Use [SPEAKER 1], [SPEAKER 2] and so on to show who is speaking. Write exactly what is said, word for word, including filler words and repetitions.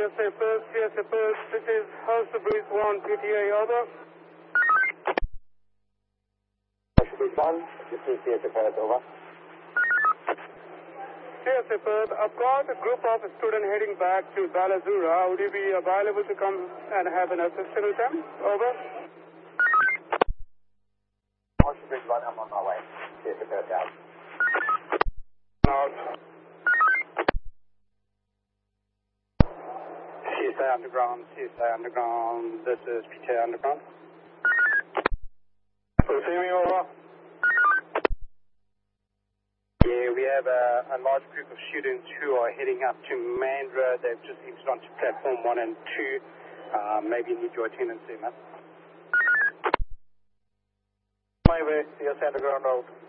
[SPEAKER 1] C S A Perth, C S A Perth, this is House of Breeze one, P T A, over.
[SPEAKER 2] House of Breeze one, this is C S A Perth, over.
[SPEAKER 1] C S A Perth, I've got a group of students heading back to Balazura. Would you be available to come and have an assistant with them? Over.
[SPEAKER 2] House of Breeze one, I'm on my way. C S A Perth out.
[SPEAKER 1] Out.
[SPEAKER 3] C S A Underground, C S A Underground, this is P T A Underground.
[SPEAKER 1] Receiving, over.
[SPEAKER 3] Yeah, we have a, a large group of students who are heading up to Mandurah. They've just entered onto platform one and two. Uh, maybe need your attendance there, man.
[SPEAKER 2] My way, C S A Underground out.